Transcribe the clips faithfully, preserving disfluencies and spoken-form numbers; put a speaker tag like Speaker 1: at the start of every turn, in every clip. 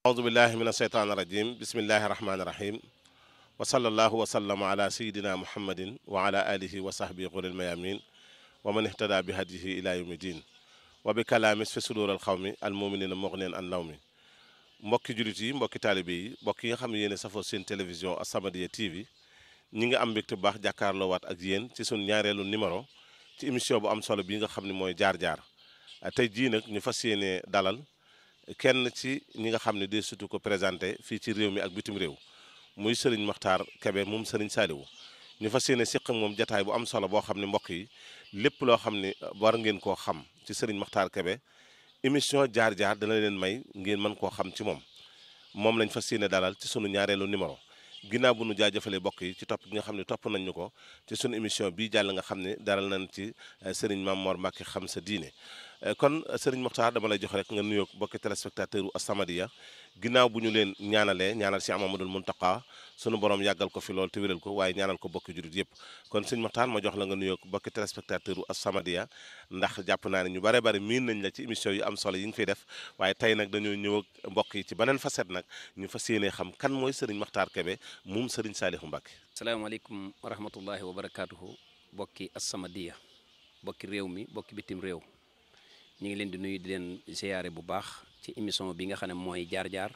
Speaker 1: أعوذ بالله من الشيطان الرجيم بسم الله الرحمن الرحيم وصلى الله وسلم على سيدنا محمد وعلى آله وصحبه غر الميامين ومن اهتدى بهديه إلى يوم الدين وبكلام في صدور القوم المؤمنين مغنين عن لوم mbokki julit yi mbokki taalibe yi mbokk yi nga xam ne yéen safoo seen télévision As-Samadiyya T V ñi ngi am mbégte bu baax jàkkaarloo waat ak yéen ci sun ñaareelu numéro ci émission bu am solo bi nga xam ne mooy jaar-jaar tey jii nag ñu fas yéene dalal kenn ci ñi nga xam ne de surtout ko présenté fii ci réew mi ak bitim réew muy Serigne Makhtar Kébé moom Serigne Saliou ñu fas yéene séq ak moom jataay bu am solo boo xam ne mbokk yi lépp loo xam ne war ngeen koo xam ci Serigne Makhtar Kébé émission jaar-jaar dana leen may ngeen mën koo xam ci moom moom lañ fas yéene dalal ci sunu ñaareelu numéro ginnaaw bu nu jaajëfalee bokk yi ci topp gi nga xam ne topp nañ ñu ko ci sunu émission bii jàll nga xam ne daral nañ ci Serigne Mame Mor Mbacke xam sa diine kon Serigne Makhtar dama lay jox rek nga nuyoog bokki téléspectateur u As-Samadiyya ginnaaw bu ñu leen ñaanalee ñaanal Cheikh Mamadou Mountakha sunu borom yàggal ko fi lool te wéral ko waaye ñaanal ko bokki jurit yëpp kon Serigne Makhtar ma jox la nga nuyoog bokki téléspectateur u As-Samadiyya ndax jàpp naa ne ñu bare bare miin nañ la ci émission yu am solo yi nga fiy def waaye tey nag dañoo ñëw ak mbokk yi ci beneen facette nag ñu fas yéenee xam kan mooy Serigne Makhtar Kébé moom Serigne Saliou Mbacke.
Speaker 2: salaamaaleykum wa rahmatullahi wa barakaatuhu bokki As-Samadiyya bokki réew mi bokki bitim réew ñu ngi leen di nuyu di leen ziyaare bu baax ci émission bi nga xam ne mooy jaar-jaar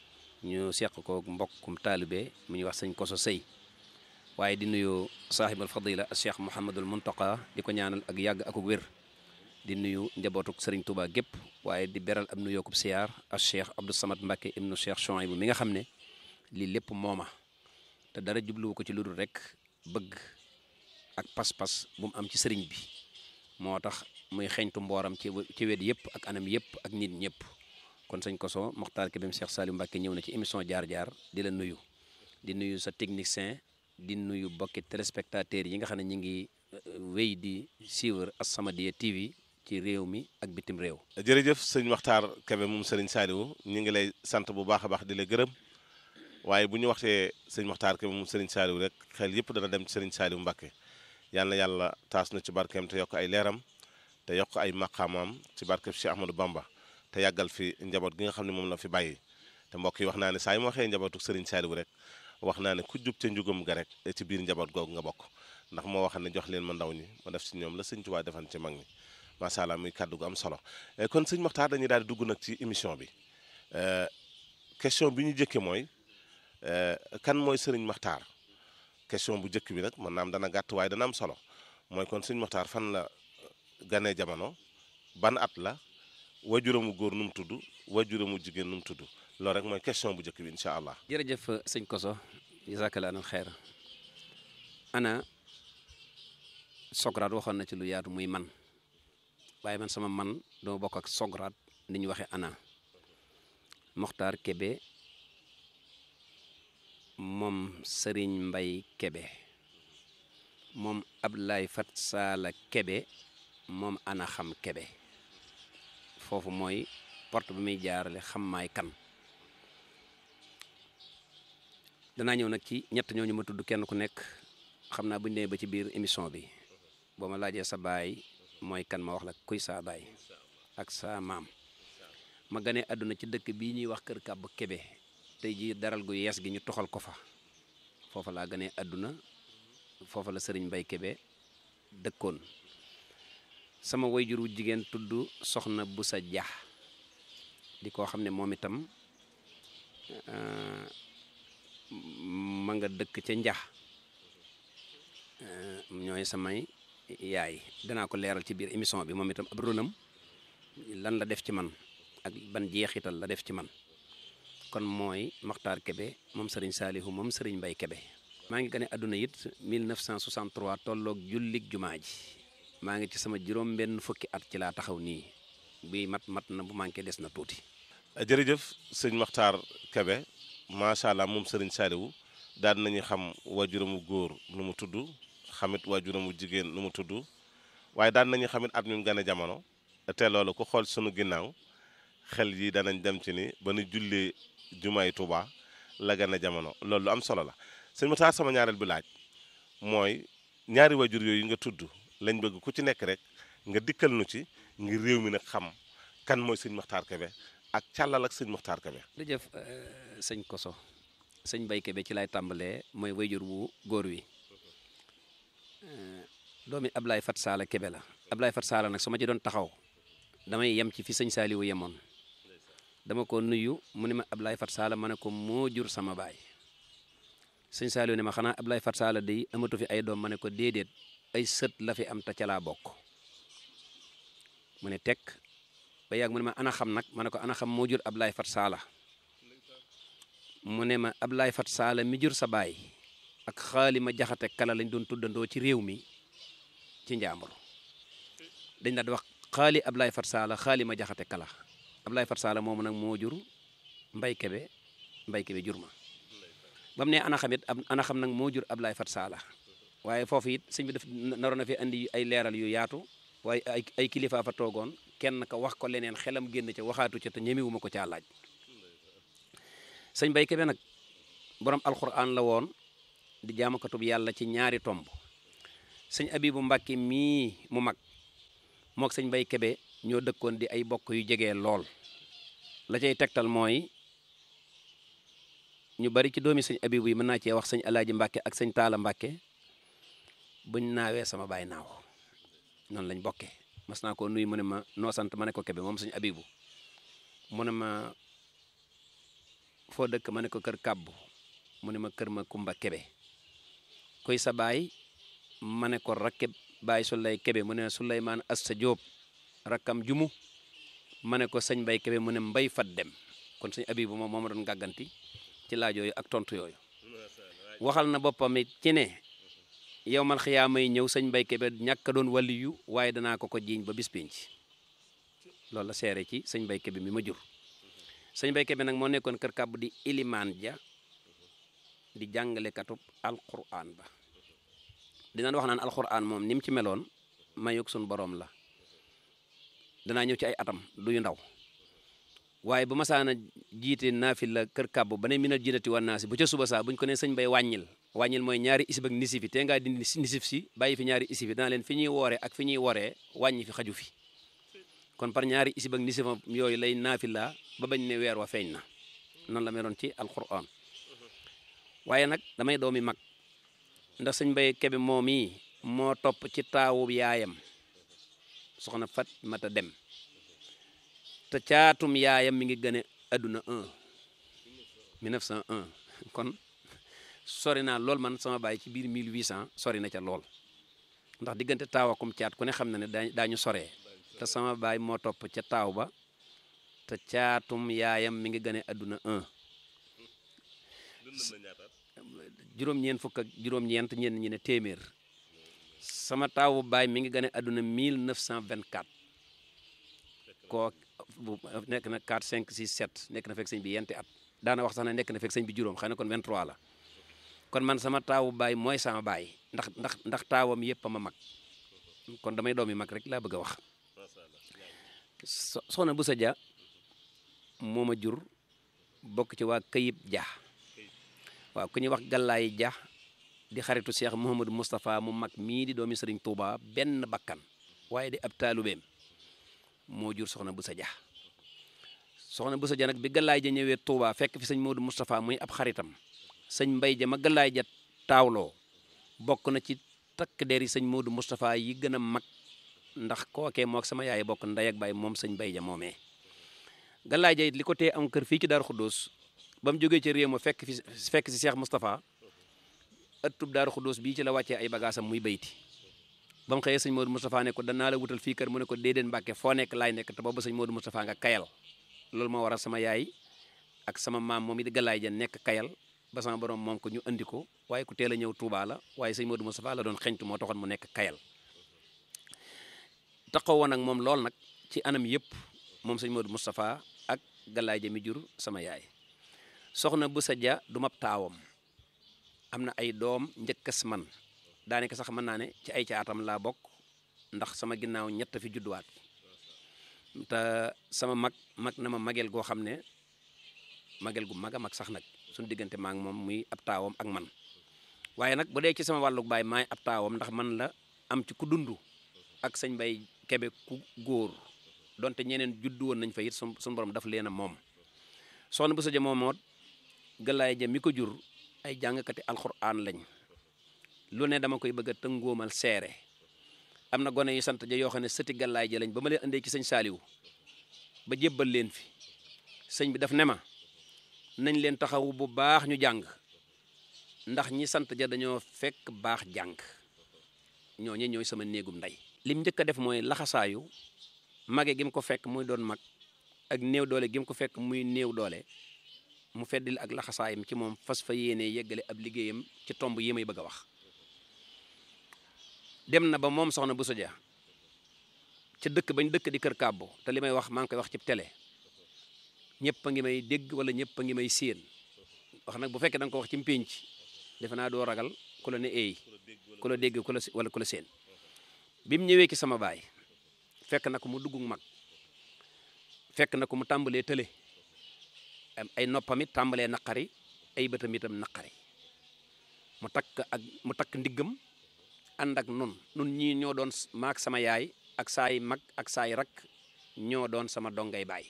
Speaker 2: ñu seq ko mbokkum taalibe mu ñuy wax sëñ Koso Sëy waaye di nuyu saahibal fadila Cheikh Mouhamadul Mountakha di ko ñaanal ak yàgg ak wér di nuyu njabootuk Serigne Touba gépp waaye di beral ab nuyookub siyaar ak Cheikh Abdou Samad Mbacke ibnu Cheikh Chouaïbou mi nga xam ne lii lépp mooma te dara jubluwu ko ci lu dul rek bëgg ak pas-pas bu mu am ci sëriñ bi moo tax muy xeeñtu mbooram ci ci wet yëpp ak anam yëpp ak nit ñëpp kon sëñ Koso Makhtar Kébé Cheikh Saliou Mbacke ñëw na ci émission jaar-jaar di la nuyu di nuyu sa technicien di nuyu bokki téléspectateurs yi nga xam ne ñu ngi wéy di suivre As-Samadiyya T V ci réew mi ak bitim réew.
Speaker 1: jërëjëf sëñ Makhtar Kébé moom Serigne Saliou ñu ngi lay sant bu baax a baax di la gërëm waaye bu ñu waxtee sëñ Makhtar Kébé moom Serigne Saliou rek xel yëpp dana dem ci Serigne Saliou Mbacke yal na yàlla taas na ci barkeem te yokk ay leeram te yokk ay maqaamaam ci barkeem Cheikh Ahmadou Bamba te yàggal fi njaboot gi nga xam ne moom la fi bàyyi te mbokk yi wax naa ne saa yi ma waxee njabootu Serigne Saliou rek wax naa ne ku jub ca njugam ga rek ci biir njaboot googu nga bokk ndax moo wax ne jox leen ma ndaw ñi ma def ci ñoom la sëñ Tuubaa defan ci mag ñi macha allah muy kàddu gu am solo kon sëñ Makhtar dañuy daal di dugg nag ci émission bi question bi ñu jëkkee mooy kan mooy Serigne Makhtar question bu njëkk bi nag mën naa am dana gàtt waaye dana am solo mooy kon sëñ Makhtar fan la ganee jamono ban at la wajuramu góor nu mu tudd wajuramu jigéen nu mu tudd loolu rek mooy question bu njëkk bi incha allah.
Speaker 2: jërëjëf sëñ Koso jazakallahu xeer ana Socrate waxoon na ci lu yaatu muy man waaye man sama man dama bokk ak Socrate ni ñu waxee ana Makhtar Kébé moom Serigne Mbaye Kébé moom Abdoulaye Fat Sala Kébé moom ana xam Kébé foofu mooy porte bi muy jaarale xam maay kan danaa ñëw nag ci ñett ñooñu ma tudd kenn ku nekk xam naa bu ñu demee ba ci biir émission bi boo ma laajee sa baay mooy kan ma wax la kuy saa baay ak sa maam ma ganee àdduna ci dëkk bii ñuy wax Kër Kàbb Kébé tey jii daral gu yees gi ñu toxal ko fa foofa laa ganee àdduna foofa la Serigne Mbaye Kébé dëkkoon sama wayjur wu jigéen tudd Soxna Busa Dia di koo xam ne moom itam ma nga dëkk ca Njax ñooy samay yaay danaa ko leeral ci biir émission bi moom itam ab ronam lan la def ci man ak ban jeexital la def ci man kon mooy Makhtar Kébé moom Serigne Saliou moom Serigne Mbaye Kébé maa ngi gane àdduna it mille neuf cent soixante-trois tolloog jullig jumaa ji maa ngi ci sama juróom benn fukki at ci laa taxaw nii bi mat mat na bu manqué des na tuuti.
Speaker 1: jërëjëf sëñ Makhtar Kébé macha allah moom Serigne Saliou daal nañu xam waajuramu góor nu mu tudd xamit waajuramu jigéen nu mu tudd waaye daan nañu xamit at mi mu gane jamono te loolu ku xool sunu ginnaaw xel yi danañ dem ci ni ba nu jullee jumaay Tuuba la gane jamono loolu lu am solo la sëñ Makhtar sama ñaareel bi laaj mooy ñaari waajur yooyu nga tudd lañ bëgg ku ci nekk rek nga dikkal nu ci ngir réew mi nag xam kan mooy sëñ Makhtar Kébé ak càllal ak sëñ Muxtaar Kebe.
Speaker 2: jërëjëf sëñ Koso sëñ Mbay Kebe ci lay tàmbalee mooy wayjur wu góor wi doomi Ablaye Fat Saala Kebe la Ablaye Fat Saala nag su ma ci doon taxaw damay yem ci fi sëñ Saaliwu yemoon dama ko nuyu mu ne ma Ablaye Fat Saala ma ne ko moo jur sama baay sëñ Saaliwu ne ma xanaa Ablaye Fat Saala day amatu fi ay doom ma ne ko déedéet ay sët la fi am ta ca laa bokk mu ne tekk ba yàgg mu ne ma ana xam nag ma ne ko ana xam moo jur Ablaye Fat Saala mu ne ma Ablaye Fat Saala mi jur sa baay ak xaali ma jaxate kala lañ doon tuddandoo ci réew mi ci njàmbur dañ daan wax xaali Ablaye Fat Saala xaali ma jaxate kala Ablaye Fat Saala moomu nag moo jur Mbay Kebe Mbay Kebe jur ma ba mu ne ana xam it ana xam nag moo jur Ablaye Fat Saala waaye foofu it sëñ bi daf naroon na fi andi ay leeral yu yaatu waaye ay ay kilifa fa toogoon kenn ka wax ko leneen xelam génn ca waxaatu ca te ñemewuma ko caa laaj sëñ Mbay Kebe nag borom alxuraan la woon di jaamakatub yàlla ci ñaari tomb sëñ Abibu Mbàkke mii mu mag mook sëñ Mbay Kebe ñoo dëkkoon di ay bokk yu jege lool la cay tegtal mooy ñu bari ci doomi sëñ Abibu yi mën naa cee wax sëñ Alaaji Mbàkke ak sëñ Taala Mbàkke buñ naawee sama baay naaw noonu lañ bokkee mas naa ko nuyu mu ne ma noo sant ma ne ko Kebe moom sëñ Abibu mu ne ma foo dëkk ma ne ko kër kàbbu mu ne ma kër ma Kumba Kebe koy sa baay ma ne ko rakke baay Sulay Kebe mu ne Sulaymaan Asta Jóob rakkam jumu ma ne ko sëñ Mbay Kebe mu ne Mbay Fat Dem kon sëñ Abibu moom moo ma doon gàgganti ci laaj yooyu ak tontu yooyu waxal na boppam it ci ne yow mal xiyaa may ñëw sëñ Mbay Kebe ñàkk doon waliyu waaye danaa ko ko jiiñ ba bis pénc loolu la seere ci sëñ Mbay Kebe mi ma jur sëñ Mbay Kebe nag moo nekkoon kër kàbb di ilimaan ja di jàngalekatub alquran ba dinaan wax naan alquran moom ni mu ci meloon mayug suñ boroom la danaa ñëw ci ay atam du yu ndaw waaye bu masaana jiite naafil la kër kàbb ba ne minal jinnati wan naasi bu ca suba saa buñ ko ne sëñ Mbay wàññil wàññil mooy ñaari isib ak nisif yi te ngaa di nisif si bàyyi fi ñaari isib yi dana leen fi ñuy woore ak fi ñuy woree wàññi fi xaju fi kon par ñaari isib ak nisif yooyu lay naafil la ba bañ ne weer wa feeñ na noonu la meloon ci alquran waaye nag damay doomi mag ndax sëñ Mbay Kebe moom yi moo topp ci taawu yaayam soxna Fat Mata Dem te caatum yaayam mi ngi gën a adduna un mille neuf cent un kon sori naa lool man sama baay ci biir mille huit cent sori na ca lool ndax diggante taaw akum caat ku ne xam na ne daa daañu soree te sama baay moo topp ca taaw ba te caatum yaayam mi ngi gën a adduna un juróom-ñeent fukk ak juróom-ñeent ñenn ñi ne téeméer sama taawu baay mi ngi gën a adduna mille neuf cent vingt-quatre koo bu nekk na quatre cinq six sept nekk na fekk sëñ bi yenti at daana wax sax ne nekk na fekk sëñ bi juróom xëy na kon vingt-trois la kon man sama taawu baay mooy sama baay ndax ndax ndax taawam yëpp a ma mag kon damay doomi mag rek laa bëgg a wax soxna Busa Ja moo ma jur bokk ci waa Kayib Ja waaw ku ñuy wax Gàllaay Ja di xaritu Cheikh Mouhamadou Moustapha mu mag mii di doomi Sëriñ Touba benn bakkan waaye di ab taalubeem moo jur soxna Busa Ja soxna Busa Ja nag bi Gàllaay Ja ñëwee Touba fekk fi sëñ Modou Moustapha muy ab xaritam sëñ Mbay Ja ma Gàllaay Ja taawloo bokk na ci takk der yi sëñ Modou Moustapha yi gën a mag ndax kookee moo ak sama yaay bokk ndey ak baay moom sëñ Mbay Ja moomee Gàllaay Ja it li ko tee am kër fii ci Daaru Xuddoos ba mu jógee ci réew ma fekk fi fekk si Cheikh Moustapha ëttub Daaru Xuddoos bii ci la wàccee ay bagaasam muy bayti ba mu xëyee sëñ Modou Moustapha ne ko danaa la wutal fii kër mu ne ko déedéet Mbàkke foo nekk laay nekk te booba sëñ Modou Moustapha nga kayal loolu moo waral sama yaay ak sama maam moom it Gàllaay Ja nekk kayal ba sama borom moom ko ñu andi ko waaye ku teel a ñëw Touba la waaye sëñ Modou Moustapha la doon xeñtu moo taxoon mu nekk kayal taxaw woon ak moom lool nag ci anam yëpp moom sëñ Modou Moustapha ak Gàllaay Ja mi jur sama yaay soxna Busa Ja du mab taawam am na ay doom njëkkas man daanaka sax mën naa ne ci ay caatam laa bokk ndax sama ginnaaw ñett fi judduwaat te sama mag mag na ma magel goo xam ne magel gu mag a mag sax nag suñu diggante maak moom muy ab taawam ak man waaye nag bu dee ci sama wàllug baay maay ab taawam ndax man la am ci ku dund ak sëñ Mbay Kebe ku góor donte ñeneen juddu woon nañ fa it sun suñu borom daf leen a moom soxna Bousso Dia moomoot Galaay Ja mi ko jur ay jàngkati alxuraan lañ lu ne dama koy bëgg a tëngoomal seere am na gone yu sant ja yoo xam ne sëti Galaay Ja lañ ba ma leen andee ci sëñ Saaliw ba jébbal leen fi sëñ bi daf ne ma nañ leen taxawu bu baax ñu jàng ndax ñi sant ja dañoo fekk baax jàng ñooñe ñooy sama néegum ndey lim njëkk a def mooy laxasaayu mage gi mu ko fekk muy doon mag ak néew doole gi mu ko fekk muy néew doole mu feddil ak laxasaayam ci moom fas fa yéene yeggale ab liggéeyam ci tomb yi may bëgg a wax dem na ba moom soxna Bousso Dia ca dëkk bañ dëkk di kër kàbbo te li may wax maa ngi koy wax ci télé ñëpp a ngi may dégg wala ñëpp a ngi may séen wax nag bu fekkee da nga ko wax ci mpénc defe naa doo ragal ku la ne eey ku la dégg ku la wala ku la séen bi mu ñëwee ci sama baay fekk na ko mu dugg mag fekk na ko mu tàmbalee tële ay noppamit tàmbalee naqari ay bëtam itam naqari mu takk ak mu takk ndiggam ànd ak nun nun ñii ñoo doon maak sama yaay ak saay mag ak saay rak ñoo doon sama dongay baay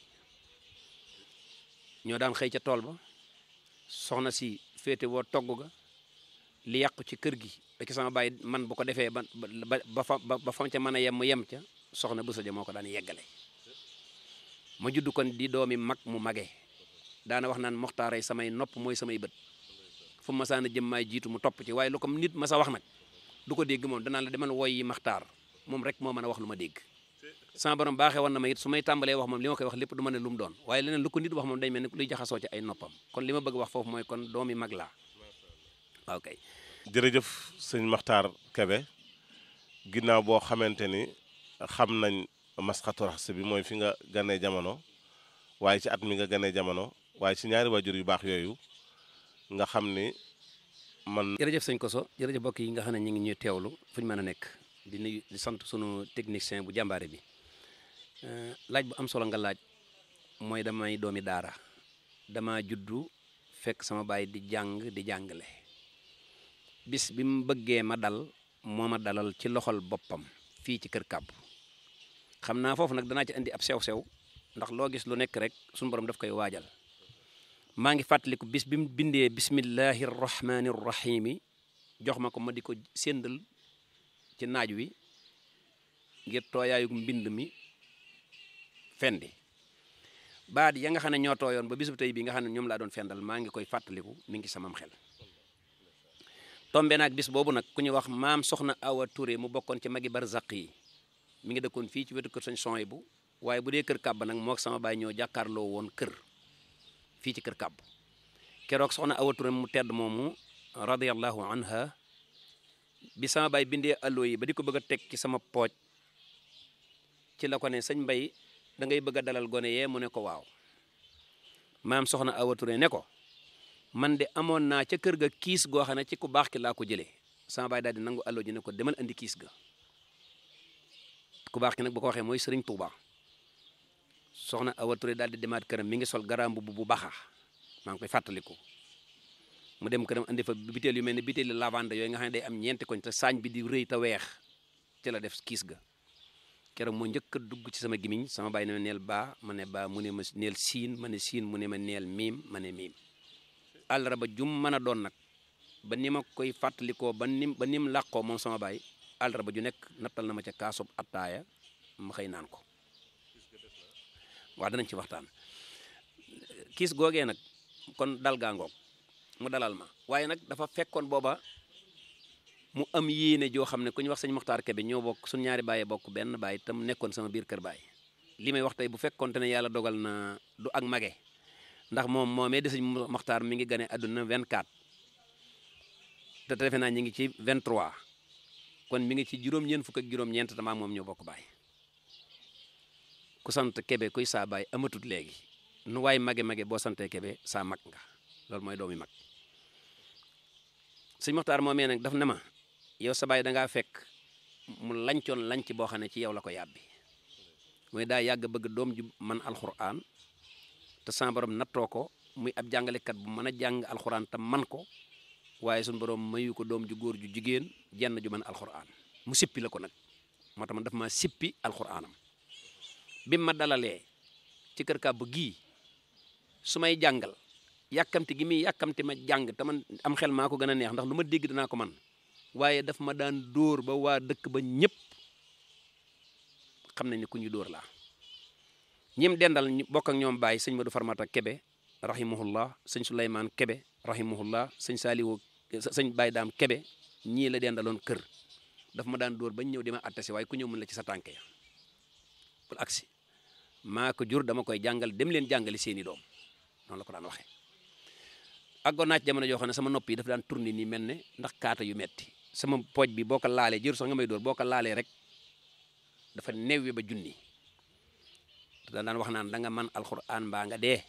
Speaker 2: ñoo daan xëy ca tool ba soxna si féete woo togg ga li yàqu ci kër gi ba ci sama baay man bu ko defee ba ba fa ba fam ca mën a yem mu yem ca soxna Bousso Dia moo ko daan yeggale ma judd kon di doomi mag mu magee daana wax naan moxtaaray samay nopp mooy samay bët fu ma saana jëm maay jiitu mu topp ci waaye lu ko nit ma sa wax nag du ko dégg moom danaa la demal woy yi maxtaar moom rek moo mën a wax lu ma dégg sama borom baaxee woon na ma it su may tàmbalee wax moom li ma koy wax lépp du ma ne lu mu doon waaye leneen lu ko nit wax moom day mel ni luy jaxasoo ci ay noppam kon li ma bëgg wax foofu mooy kon doomi mag laa waaw kay
Speaker 1: jërëjëf sëñ Maxtaar Kebe ginnaaw boo xamante ni xam nañ masxatu raxas bi mooy fi nga ganee jamono waaye ci at mi nga ganee jamono waaye ci ñaari waajur yu baax yooyu nga xam ni man.
Speaker 2: jërëjëf sëñ Koso jërëjëf mbokk yi nga xam ne ñu ngi ñuy teewlu fu ñu mën a nekk di nuyu di sant sunu technicien bu jàmbaare bi laaj bu am solo nga laaj mooy damay doomi daara dama juddu fekk sama baay di jàng di jàngale bis bi mu bëggee ma dal moo ma dalal ci loxol boppam fii ci kër kàbb xam naa foofu nag danaa ci indi ab sew-sew ndax loo gis lu nekk rek suñu borom daf koy waajal maa ngi fàttaliku bis bi mu bindee bismillahi rahmani rahimi jox ma ko ma di ko séndal ci naaj wi ngir tooyaayu mbind mi fendi baat ya nga xam ne ñoo tooyoon ba bisu tey bi nga xam ne ñoom laa doon fendal maa ngi koy fàttaliku mi ngi samam xel tombe naag bis boobu nag ku ñuy wax maam soxna Awa Touré mu bokkoon ci magi barzaq yi mi ngi dëkkoon fii ci wetu kër sañ son bu waaye bu dee kër kàbb nag moo sama baay ñoo jàkkaarloo woon kër fii ci kër kàbb keroog soxna Awa Touré mu tedd moomu radiyallahu anha bi sama baay bindee allo yi ba di ko bëgg a teg ci sama pooj ci la ko ne sëñ Mbay da ngay bëgg a dalal gone yee mu ne ko waaw maam soxna Awa Touré ne ko man de amoon naa ca kër ga kiis goo xam ne ci ku baax ki laa ko jëlee sama baay daal di nangu allo ji ne ko demal andi kiis ga ku baax ki nag bu ko waxee mooy Sëriñ Tuuba soxna Awa Touré daal di demaat këram mi ngi sol garam bu bu baxa maa ngi koy fàttaliku mu dem këram andi fa biteel yu mel ne bitéeli lavande yooyu nga xam ne day am ñeenti koñ te saañ bi di rëy te weex ci la def kiis ga keroog moo njëkk a dugg ci sama gimiñ sama baay ne ma neel baa ma ne baa mu ne ma neel siin ma ne siin mu ne ma neel miim ma ne miim àllarba jum mën a doon nag ba ni ma koy fàttalikoo ba nim ba nim làqoo moom sama baay àllarba ju nekk nattal na ma ca kaasub attaaya ma xëy naan ko waaw danañ ci waxtaan kiis googee nag kon dal gaa ngoog mu dalal ma waaye nag dafa fekkoon booba mu am yéene joo xam ne ku ñu wax sëñ Moxtaar Kebe ñoo bokk suñ ñaari bàyyi bokk benn bàyyi tam nekkoon sama biir kër baay li may wax tey bu fekkoonte ne yàlla dogal na du ak mage ndax moom moomee di sëñ Moxtaar mi ngi gane àdduna vingt-quatre te defe naa ñu ngi ci vingt-trois kon mi ngi ci juróom-ñeent fukk ak juróom-ñeent tamaa moom ñoo bokk baay ku sant Kebe kuy saa baay amatut léegi nu waay mage-mage boo santee Kebe saa mag nga loolu mooy doomi mag sëñ Moxtaar moomee nag daf ne ma yow sa baay dangaa fekk mu lancoon lanc boo xam ne ci yow la ko yàbbi mooy daa yàgg bëgg doom ju man alxuraan te sama borom nattoo ko muy ab jàngalekat bu mën a jàng alxuraan te man ko waaye suñu borom mayu ko doom ju góor ju jigéen jenn ju mën alxuraan mu sippi la ko nag moo tax man daf ma sippi alxuraanam bi ma dalalee ci kër kàbb gii su may jàngal yàkkamti gi muy yàkkamti ma jàng te man am xel maa ko gën a neex ndax lu ma dégg danaa ko man waaye daf ma daan dóor ba waa dëkk ba ñëpp xam nañ ne ku ñu dóor laa ñim dendal bokk ak ñoom bàyyi sëñ Madou Farmata Kebe rahimahullah sëñ Souleymane Kebe rahimahullah sëñ Saliou sëñ Baye Daam Kebe ñii la dendaloon kër daf ma daan dóor bañ ñëw di ma attasi waaye ku ñëw mën la ci sa tànk ya bul agsi maa ko jur dama koy jàngal dem leen jàngali seeni doom noonu la ko daan waxee àggoon naa ci jamono joo xam ne sama nopp yi dafa daan tourné nii mel ne ndax kaata yu metti sama pooj bi boo ko laalee jër sax nga may dóor boo ko laalee rek dafa newwi ba junni te daan wax naan da nga man alxuraan mbaa nga dee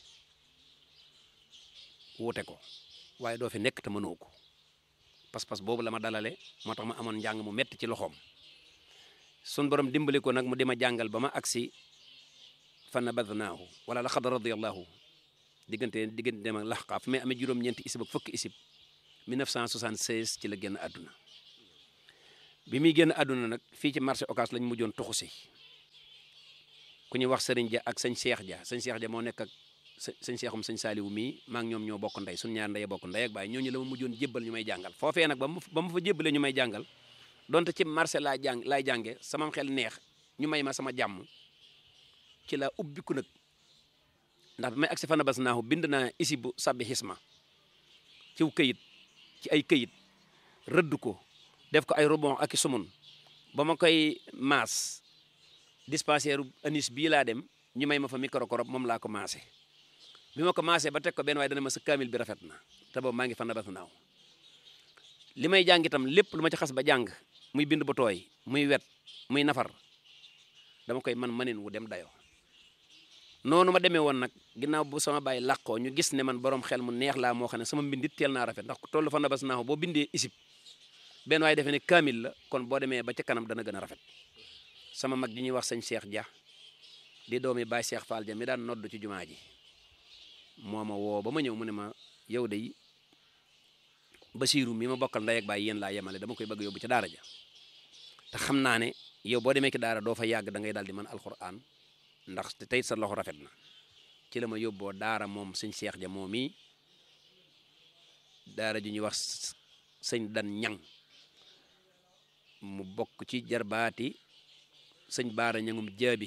Speaker 2: wuute ko waaye doo fi nekk te mënoo ko pas-pas boobu la ma dalale moo tax ma amoon njàng mu metti ci loxoom sun borom dimbali ko nag mu di ma jàngal ba ma agsi fa nabadnaahu wala laqad radiyallahu diggante diggante dem ak laxqaa fu may amee juróom-ñeenti isib ak fukki isib mille neuf cent soixante-seize ci la génn àdduna bi muy génn àdduna nag fii ci marché Ocass lañ mujjoon tuxu si ku ñuy wax sëriñ ja ak sëñ Cheikh ja sëñ Cheikh ja moo nekk ak sëñ Cheikhum sëñ Saliou mii maa ngi ñoom ñoo bokk ndey suñ ñaar ndey bokk ndey ak baay ñooñu la ma mujjoon jébbal ñu may jàngal foofee nag ba ma ba ma fa jébbalee ñu may jàngal donte ci marché laa jàng laay jànge sama xel neex ñu may ma sama jàmm ci la ubbiku nag ndax bi may agsi fana bas naahu bind naa isi bu sabbi xisma ciw këyit ci ay këyit rëdd ko def ko ay rebond ak i sumun ba ma koy maas dispensaire anis bii laa dem ñu may ma fa microcorob moom laa ko maase bi ma ko maasee ba teg ko benn waaye dana ma sa kaamil bi rafet na te boobu maa ngi fana bas naaw li may jàng itam lépp lu ma ci xas ba jàng muy bind bu tooy muy wet muy nafar dama koy man manin wu dem dayoo noonu ma demee woon nag ginnaaw bu sama bàyyi làqoo ñu gis ne man borom xel mu neex laa moo xam ne sama mbindit teel naa rafet ndax ku toll fa nabas naaw boo bindee isib benn waaye defee ne kaamil la kon boo demee ba ca kanam dana gën a rafet sama mag ji ñuy wax sëñ Cheikh Dia di doomi Baye Cheikh Fall Dia mi daan nodd ci jumaa ji moo ma woo ba ma ñëw mu ne ma yow de Basiiru mi ma bokkal ndey ak baay yéen laa yemale dama koy bëgg yóbbu ca daara ja te xam naa ne yow boo demee ci daara doo fa yàgg da ngay daal di mën alxuraan ndax tey sa loxo rafet na ci la ma yóbboo daara moom sëñ Cheikh ja moom mii daara ju ñuy wax sëñ dan ñang mu bokk ci jarbaati sëñ baara ñangum jaabi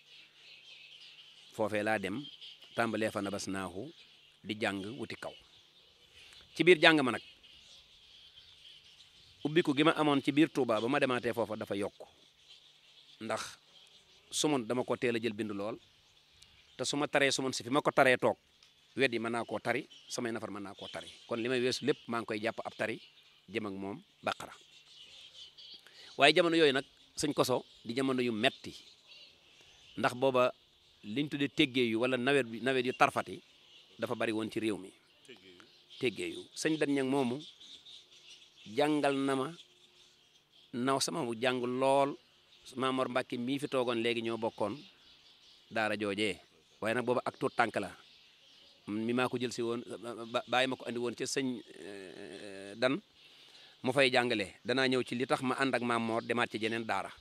Speaker 2: foofee laa dem tàmbalee fa nabas naahu di jàng wuti kaw ci biir jàng ma nag ubbiku gi ma amoon ci biir Touba ba ma demaatee foofa dafa yokk ndax sumun dama ko teel a jël bind lool te su ma taree sumun si fi ma ko taree toog wet yi mën naa koo tari samay nafar mën naa koo tari kon li may weesu lépp maa ngi koy jàpp ab tari jëm ak moom baqara waaye jamono yooyu nag sëñ koso di jamono yu metti ndax booba liñ tuddee téggee yu wala nawet bi nawet yu tarfati dafa bari woon ci réew mi téggee yu sëñ dan ñang moomu jàngal na ma naw sama mu jàng lool Mamor Mbàkke mii fi toogoon léegi ñoo bokkoon daara joojee waaye nag booba ak tuut tànk la mi maa ko jël si woon bàyyi ma ko andi woon ca sëñ dan mu fay jàngale danaa ñëw ci li tax ma ànd ak Mamor demaat ci jeneen daara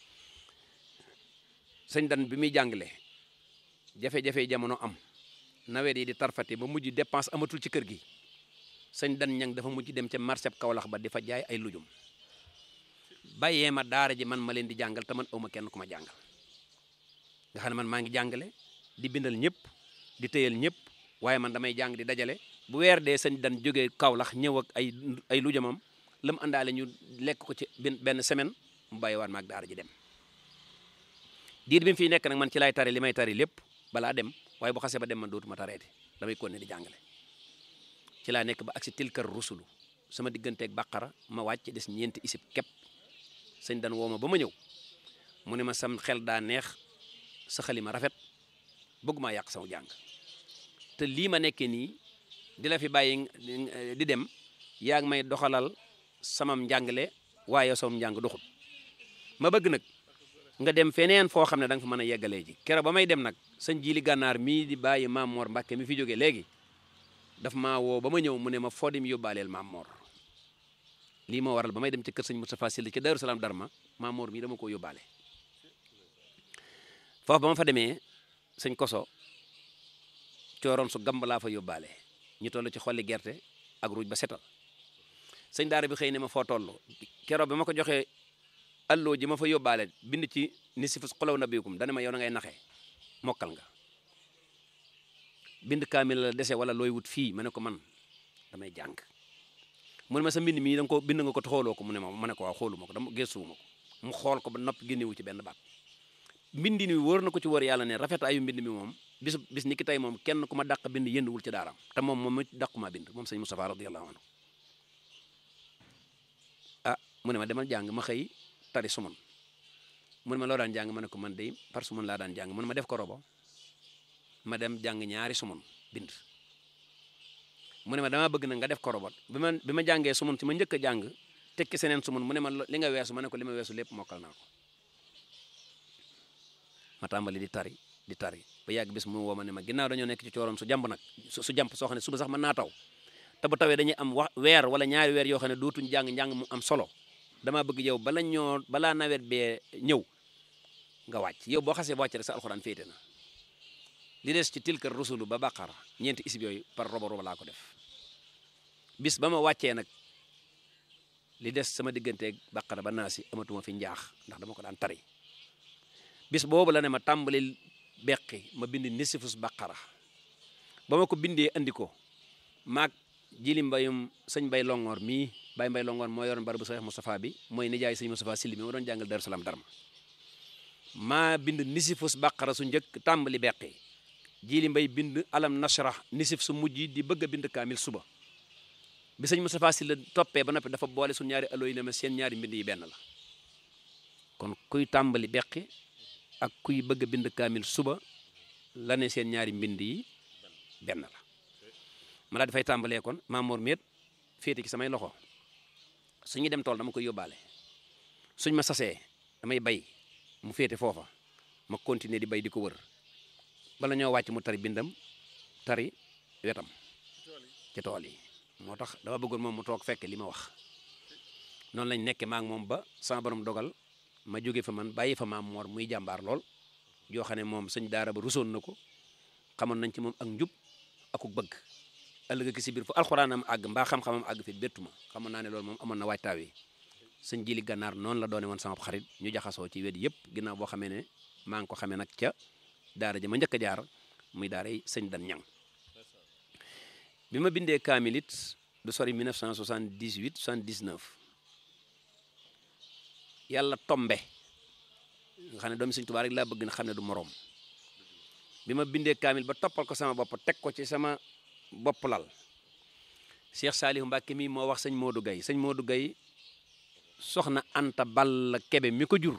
Speaker 2: sëñ dan bi muy jàngale jafe-jafe jamono am nawet yi di tarfati ba mujj dépense amatul ci kër gi sëñ dan ñang dafa mujj dem ca marché Kaolack ba di fa jaay ay lujum bàyyee ma daara ji man ma leen di jàngal te man awma kenn ku ma jàngal nga xam ne man maa ngi jàngale di bindal ñëpp di tëyal ñëpp waaye man damay jàng di dajale bu weer dee sëñ dan jógee Kaolack ñëw ak ay ay lujumam la mu àndaale ñu lekk ko ci benn semaine mu bàyyiwaat ma ak daara ji dem diir bi mu fiy nekk nag man ci lay tari li may tari lépp balaa dem waaye bu xasee ba dem man dootuma tareeti damay continuer di jàngale ci laa nekk ba agsi tilkar rusulu sama digganteeg baqara ma wàcc des ñeenti isib képp sëñ dan woo ma ba ma ñëw mu ne ma sam xel daa neex sa xalima rafet bëgguma yàq sama jàng te lii ma nekkee nii di la fi bàyyi di dem yaa ngi may doxalal samam njàngale waaye sama njàng doxul ma bëgg nag nga dem feneen foo xam ne da nga fa mën a yeggalee ji keroog ba may dem nag sëñ Jili Gànnaar mii di bàyyi Maam Mor Mbàkke mi fi jógee léegi daf maa woo ba ma ñëw mu ne ma foo dem yóbbaaleel Maam Mor lii moo waral ba may dem ci kër sëñ Moustapha Syll ci Daaru Salaam Darma Maam Mor mii dama ko yóbbaale foofu ba ma fa demee sëñ koso cooroon su gamb laa fa yóbbaale ñu toll ci xolli gerte ak ruuj ba setal sëñ daara bi xëy ne ma foo toll keroog bi ma ko joxee alloo ji ma fa yóbbaale bind ci ni si fus xolaw na biikum dana ma yow na ngay naxee mokkal nga bind kaamil la dese wala looy wut fii ma ne ko man damay jàng mu ne ma sa mbind mii da nga ko bind nga ko te xooloo ko mu ne ma ma ne ko waaw xooluma ko dama gëstuwuma ko mu xool ko ba noppi génnewu ci benn baat mbindin wi wóor na ko ci wóor yàlla ne rafetaayu mbind mi moom bis bis ni ki tey moom kenn ku ma dàq bind yënduwul ci daaraam te moom moom it dàqumaa bind moom sëñ Moustapha radiyallahu anhu ah mu ne ma demal jàng ma xëy tari sumun mu ne ma loo daan jàng ma ne ko man de par sumun laa daan jàng mu ne ma def ko robo ma dem jàng ñaari sumun bind mu ne ma damaa bëgg na nga def ko robot bi ma bi ma jàngee sumun ci ma njëkk a jàng tekki seneen sumun mu ne ma li nga weesu ma ne ko li ma weesu lépp mokkal naa ko ma tàmbali di tari di tari ba yàgg bis mu woo ma ne ma ginnaaw dañoo nekk ci cooroon su jàmb nag su jàmp soo xam ne suba sax mën naa taw te bu tawee dañuy am wax weer wala ñaari weer yoo xam ne dootuñ jàng njàng mu am solo damaa bëgg yow bala ñoo balaa nawet bee ñëw nga wàcc yow boo xasee wàcc rek sa alxuraan féete na li des ci tilka rusulu ba baqara ñeenti isib yooyu par robo robo laa ko def bis ba ma wàccee nag li des sama digganteeg baqara ba naasi amatuma fi njaax ndax dama ko daan tari bis boobu la ne ma tàmbalil beqi ma bind nisifus baqara ba ma ko bindee andi ko maag jili mbayum sëñ mbay longoor mii bay mbay longoor moo yoroon barabu Cheikh Moustapha bi mooy nijaay sëñ Moustapha Silli mi ma doon jàngal Darou Salaam Darma maa bind nisifus baqara su njëkk tàmbali beqi jili mbay bind alam nashrah nisif su mujj di bëgg a bind kaamil suba bi sëñ Moustapha Silli toppee ba noppi dafa boole su ñaari allo yi ne ma seen ñaari mbind yi benn la kon kuy tàmbali beqi ak kuy bëgg a bind kaamil suba la ne seen ñaari mbind yi benn la ma daal dafay tàmbalee kon Mamour Miet féete ci samay loxo suñu dem tool dama koy yóbbaale suñ ma sasee damay bay mu féete foofa ma continuer di bay di ko wër bala ñoo wàcc mu tari bindam tari wetam ci tool yi moo tax dama bëggoon moom mu toog fekk li ma wax noonu lañ nekke maa ngi moom ba sama borom dogal ma jóge fa man bàyyi fa maam Mor muy jàmbaar lool yoo xam ne moom sëñ daara ba rusoon na ko xamoon nañ ci moom ak njub ak bëgg ëllëg ki si biir fu alxuraanam àgg mbaa xam-xamam àgg fi bettu ma xamoon naa ne loolu moom amoon na waajtaaw yi sëñ jili gànnaar noonu la doone woon sama xarit ñu jaxasoo ci wet yëpp ginnaaw boo xamee ne maa ngi ko xamee nag ca daara ja ma njëkk a jaar muy daara yi sëñ dan ñang bi ma bindee kaamil it du sori mille neuf cent soixante-dix-huit soixante-dix-neuf yàlla tombe nga xam ne doomi sëñ Tuubaa rek laa bëgg na xam ne du moroom bi ma bindee kaamil ba toppal ko sama bopp teg ko ci sama bopp lal Cheikh Saliou Mbacke mi moo wax sëñ Modou Gaye sëñ Modou Gaye soxna Anta Balla Kebe mi ko jur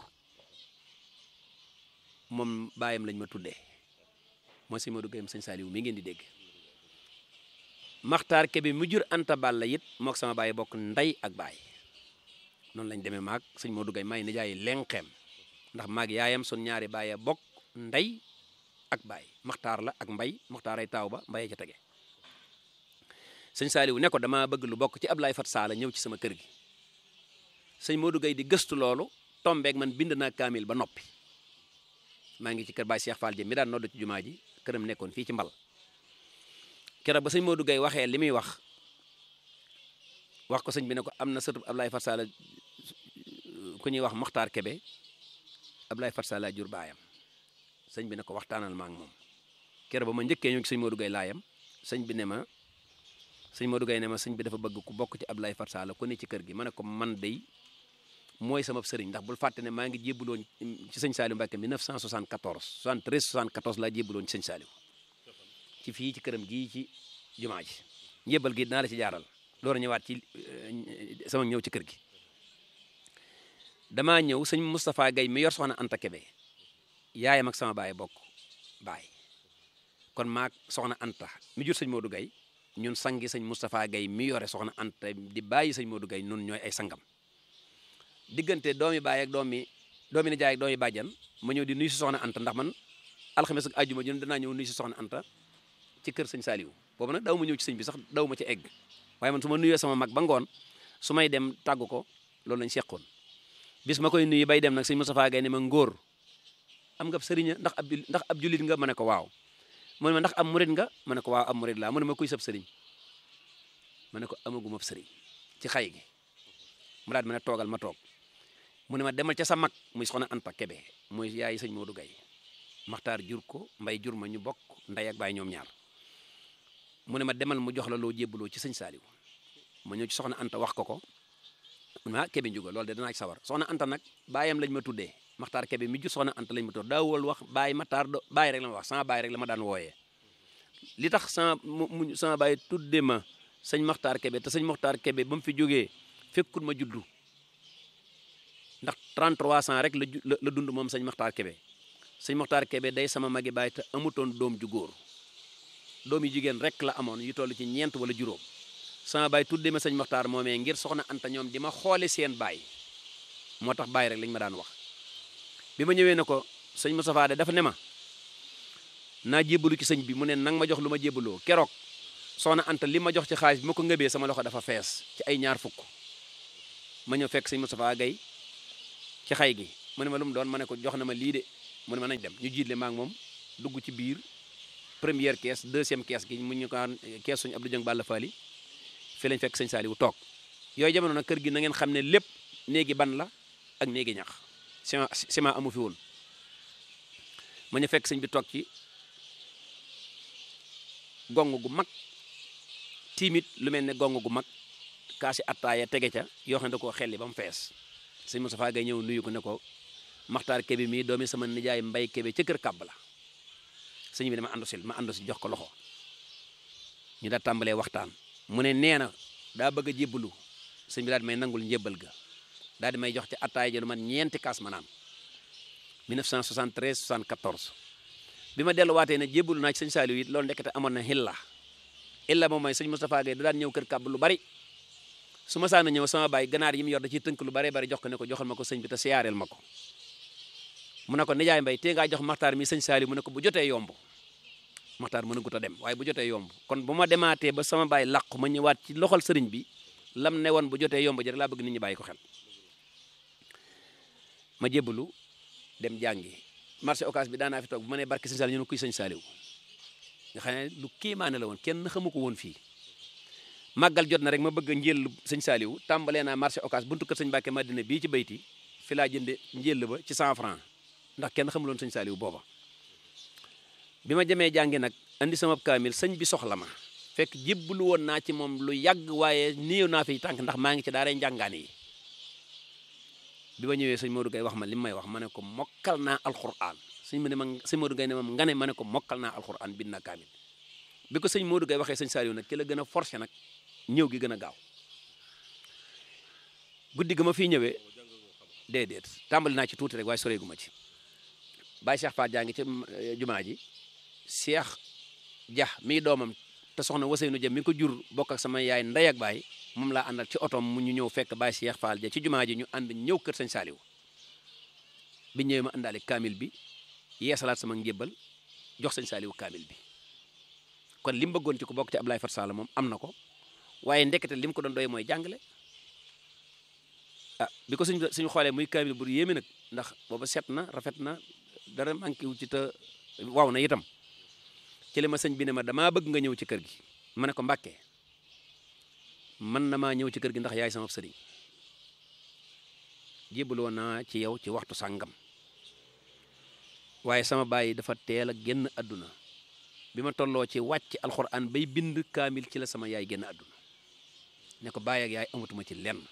Speaker 2: moom baayam lañ ma tuddee mooy sëñ Modou Gaye sëñ Saliou mi ngeen di dégg Maxtaar Kebe mi jur Anta Balla it mook sama baay bokk ndey ak baay noonu lañ demee maag sëñ Modou Gaye maay nijaay lenqeem ndax maag yaayam sun ñaari baay bokk ndey ak baay Maxtaar la ak mbay Maxtaar ay taaw ba mbayee ca tege sëñ Saliou ne ko dama bëgg lu bokk ci Ablaye Fat Sala ñëw ci sama kër gi sëñ Modou Gaye di gëstu loolu tombeeg man bind naa kaamil ba noppi maa ngi ci kër Baye Cheikh Fall Dieng mi daan nodd ci jumaa ji këram nekkoon fii ci mbal keroog ba sëñ Modou Gaye waxee li muy wax wax ko sëñ bi ne ko am na sëtub Ablaye Fat Sala ku ñuy wax Maxtaar Kebe Ablaye Fat Sala jur baayam sëñ bi ne ko waxtaanal ma ak moom keroog ba ma njëkkee ñëw ci sëñ Modou Gaye laayam sëñ bi ne ma sëñ Modou Gaye ne ma sëñ bi dafa bëgg ku bokk ci Ablaye Fat Sala ku ne ci kër gi ma ne ko man dey mooy sama sëriñ ndax bul fàtte ne maa ngi jébbaloon ci sëñ Saliou Mbacke mille neuf cent soixante-quatorze soixante-treize soixante-quatorze laa jébbaloon ci sëñ Saliou ci fii ci këram gii ci jumaa ji njébbal gi naa la ci jaaral door a ñëwaat ci sama ñëw ci kër gi damaa ñëw sëñ Moustapha Gaye mi yor soxna Anta Kebe yaayam ak sama baay bokk baay kon maag soxna Anta mi jur sëñ Modou Gaye ñun sangi sëñ Moustapha Gaye mi yore soxna Anta di bàyyi sëñ Modou Gaye nun ñooy ay sangam diggante doomi baay ak doomi doomi nijaay ak doomi bàjjan ma ñëw di nuyu si soxna Anta ndax man alxames ak àjjuma jun danaa ñëw nuyu si soxna Anta ci kër sëñ Saliou boobu nag daw ma ñëw ci sëñ bi sax daw ma ci egg waaye man su ma nuyoo sama mag ba ngoon su may dem tàggu ko loolu lañ seqoon bis ma koy nuyu bay dem nag sëñ Moustapha Gaye ne ma ngóor am nga sëriñ ndax ab ndax ab jullit nga ma ne ko waaw mu ne ma ndax am murid nga ma ne ko waaw am murid laa mu ne ma kuy sab sëriñ ma ne ko amaguma ab sëriñ ci xay gi mu daal ma ne toogal ma toog mu ne ma demal ca sa mag muy soxna Anta Kebe muy yaay sëñ Modou Gaye Maxtaar jur ko Mbay jur ma ñu bokk ndey ak baay ñoom ñaar mu ne ma demal mu jox la loo jébbaloo ci sëñ Saaliw ma ñëw ci soxna Anta wax ko ko mu ne ma Kebe njuga loolu de danaa ci sawar soxna Anta nag baayam lañ ma tuddee Maxtaar Kebe mi jur soxna Anta lañ ma tuddee daawul wax baay Maxtaar do baay rek la ma wax sama baay rek la ma daan wooyee li tax sama mu sama baay tuddee ma sëñ Maxtaar Kebe te sëñ Maxtaar Kebe ba mu fi jógee fekkul ma juddu ndax trente-trois ans rek la la dund moom sëñ Maxtaar Kebe sëñ Maxtaar Kebe day sama magi baay te amutoon doom ju góor doom yi jigéen rek la amoon yu toll ci ñeent wala juróom sama baay tuddee ma sëñ Maxtaar moomee ngir soxna Anta ñoom di ma xoole seen baay moo tax baay rek lañ ma daan wax bi ma ñëwee ne ko sëñ Moustapha de dafa ne ma naa jébbalu ci sëñ bi mu ne nang ma jox lu ma jébbaloo keroog soxna Anta li ma jox ci xaalis bi ma ko ngëbee sama loxo dafa fees ci ay ñaar fukk ma ñëw fekk sëñ Moustapha Gaye ci xay gi mu ne ma lu mu doon ma ne ko jox na ma lii de mu ne ma nañ dem ñu jiitle ma ak moom dugg ci biir première caisse deuxième caisse gi mu ñu ko caisse suñu Abdou Dieng Balla Fally fi lañ fekk sëñ Saliou toog yooyu jamono nag kër gi na ngeen xam ne lépp néegi ban la ak néegi ñax ciment ciment amu fi woon ma ñu fekk sëñ bi toog ci gong gu mag tiimit lu mel ne gong gu mag kaasi attaaya tege ca yoo xam ne da koo xelli ba mu fees sëñ Moustapha Gaye ñëw nuyu ko ne ko Maxtaar Kebe mii doomi sama nijaay Mbay Kebe ca kër kàbb la sëñ bi dama àndu sil ma àndu si jox ko loxo ñu daal tàmbalee waxtaan mu ne nee na daa bëgg a jébbalu sëñ bi daal di may nangul njébbal ga daal di may jox ci attaaya ja lu man ñeenti kaas ma naan mille neuf cent soixante-treize soixante-quatorze bi ma delluwaatee ne jébbalu naa ci sëñ Saliou it loolu ndekete amoon na xilla illa moom mooy sëñ Moustapha Gaye da daan ñëw kër kàbb lu bari su ma saana ñëw sama baay ganaar yi mu yor da ciy tënk lu bare bari jox ko ne ko joxal ma ko sëñ bi te siyaareel ma ko mu ne ko nijaay Mbay tee ngaa jox Maxtaar mi sëñ Saliou mu ne ko bu jotee yomb Maxtaar mën a gut a dem waaye bu jotee yomb kon bu ma demaatee ba sama baay làqu ma ñëwaat ci loxol sëriñ bi lam ne woon bu jotee yomb ji rek laa bëgg nit ñi bàyyi ko xel ma jébbalu dem jàngi marché Ocass bi daanaa fi toog bu ma nee barke sëñ Saliou ñu ne kuy sëñ Saliou nga xam ne lu kéemaane la woon kenn xamu ko woon fii màggal jot na rek ma bëgg a njël sëñ Saliou tàmbalee naa marché Ocass buntu kër sëñ Mbàkke Madina bii ci bayti fi laa jënde njël ba ci cent francs ndax kenn xamuloon sëñ Saliou booba bi ma jëmee jàngi nag andi sama kaamil sëñ bi soxla ma fekk jébbalu woon naa ci moom lu yàgg waaye néew naa fi tànk ndax maa ngi ci daaray njàngaane yi bi ma ñëwee sëñ Modou Gaye wax ma li may wax ma ne ko mokkal naa alxuraan sëñ ma ne ma sëñ Modou Gaye ne ma nga ne ma ne ko mokkal naa alxuraan bind naa kaamil bi ko sëñ Modou Gaye waxee sëñ Saliou nag ci la gën a forcé nag ñëw gi gën a gaaw guddi ga ma fii ñëwee déedéet tàmbali naa ci tuuti rek waaye soreegu ma ci Baye Cheikh Fall jaa ngi ci jumaa ji Cheikh Dia mii doomam te soxna Waseynu Dia mi ko jur bokk ak sama yaay ndey ak baay moom laa àndal ci otom mu ñu ñëw fekk Baye Cheikh Fall Dia ci jumaa ji ñu ànd ñëw kër sëñ Saliou bi ñëwee ma àndaale kaamil bi yeesalaat sama njébbal jox sëñ Saliou kaamil bi kon li mu bëggoon ci ko bokk ci Ablaye Fat Sall moom am na ko waaye ndekete li mu ko doon doy mooy jàngale ah bi ko suñ suñu xoolee muy kaamil bu yéeme nag ndax booba set na rafet na dara manqué wu ci te waaw na itam ci li ma sëñ bi ne ma damaa bëgg nga ñëw ci kër gi ma ne ko Mbàkke man na maa ñëw ci kër gi ndax yaay sama sëriñ jébbaloo naa ci yow ci waxtu sàngam waaye sama baay dafa teel a génn àdduna bi ma tolloo ci wàcc alxuraan bay bind kaamil ci la sama yaay génn àdduna ne ko baay ak yaay amatuma ci lenn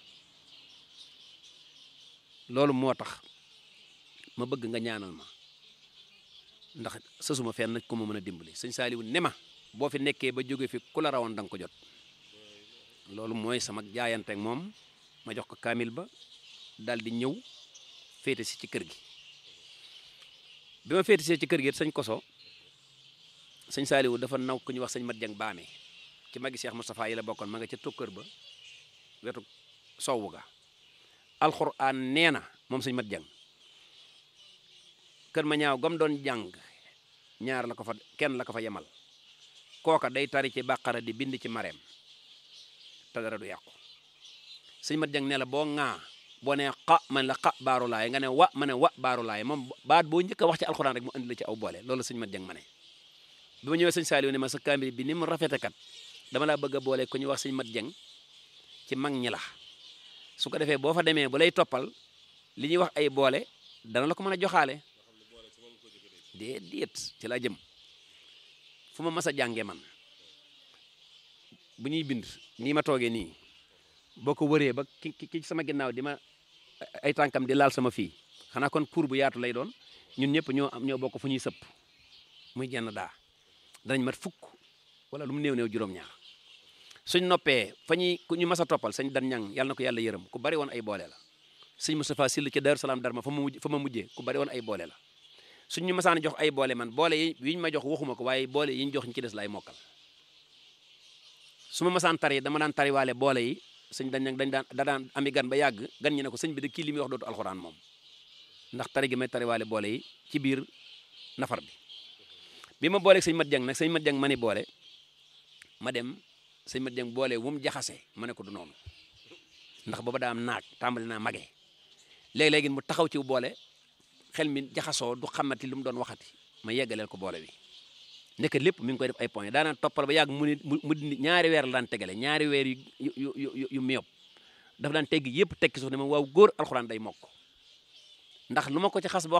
Speaker 2: loolu moo tax ma bëgg nga ñaanal ma ndax sësuma fenn ku ma mën a dimbali sëñ Saliou ne ma boo fi nekkee ba jóge fi ku la rawoon da nga ko jot loolu mooy sama jaayante ak moom ma jox ko kaamil ba daal di ñëw féete si ci kër gi bi ma féete si ci kër gi sëñ Koso sëñ Saliou dafa naw ku ñu wax sëñ Mat Jeng Baame ci magi Cheikh Moustapha yi la bokkoon ma nga ca tokkër ba wetu sowwu ga alxuraan nee na moom sëñ Mat Jeng kër ma ñaaw gam doon jàng ñaar la ko fa kenn la ko fa yemal kooka day tari ci bàqara di bind ci mareem te dara du yàqu sëñ Mat Jeng ne la boo ŋaa boo nee xa man la xa baaru laay nga ne wa ma ne wa baaru laay moom baat boo njëkk a wax ci alxuraan rek mu andi la ci aw boole loolu sëñ Mat Jeng ma ne bi ma ñëwee sëñ Saliou ne ma sa kaamil bi ni mu rafete kat dama laa bëgg a boole ku ñuy wax sëñ Mat Jeng ci mag ñi la su ko defee boo fa demee bu lay toppal li ñuy wax ay boole dana la ko mën a joxaale déet déet ci laa jëm fu ma mas a jàngee man bu ñuy bind nii ma toogee nii boo ko wëree ba ki ki sama ginnaaw di ma ay tànkam di laal sama fii xanaa kon cour bu yaatu lay doon ñun ñëpp ñoo am ñoo bokk fu ñuy sëpp muy jenn daa danañ mat fukk wala lu mu néew néew juróom-ñaar suñ noppee fa ñuy ku ñu mas a toppal sañ dan ñang yàlla na ko yàlla yërëm ku bari woon ay boole la sëñ Moustapha Syll ci Daaru Salaam Darma fa ma mujj fa ma mujjee ku bari woon ay boole la suñ ñu masaan jox ay boole man boole yi yiñ ma jox waxuma ko waaye boole yi ñu jox ñu ci des laay mokkal su ma masaan tari dama daan tariwaale boole yi sëñ dañ dañ daan da daan ami gan ba yàgg gan ñi ne ko sëñ bi de kii li muy wax dootu alxuraan moom ndax tari gi may tariwaale boole yi ci biir nafar bi bi ma booleeg sëñ Mat Jeng nag sëñ Mat Jeng ma ni boole ma dem sëñ Mat Jeng boole wu mu jaxase ma ne ko du noonu ndax booba daa am naag tàmbali naa magee léegi-léegi mu taxaw ci boole xel mi jaxasoo du xamati lu mu doon waxati ma yeggaleel ko boole bi nekk lépp mi ngi koy def ay point daanaan toppal ba yàgg mu ni mu dindi ñaari weer la daan tegale ñaari weer yu yu yu yu miyop dafa daan tegg yëpp tekki suuf ne ma waaw góor alxuraan day mokk ndax lu ma ko ci xas boo